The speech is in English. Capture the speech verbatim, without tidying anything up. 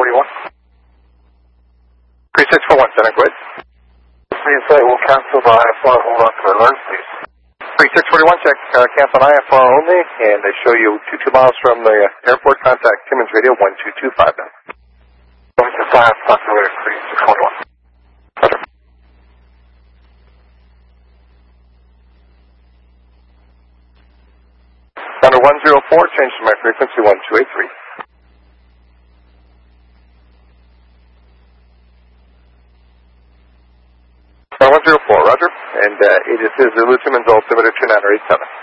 forty-one. three six four one, Center, go ahead. Three flight will cancel the I F R, hold on to the alert, please. three six four one, check, uh, cancel I F R only, and they show you two two miles from the uh, airport. Contact Timmins Radio one two two five now. Going to five, talk to later, three six four one. Roger. Thunder one zero four, change to my frequency one two eight three. Thunder one zero four, roger. And uh, it is Zulu Timmins altimeter two nine eight seven.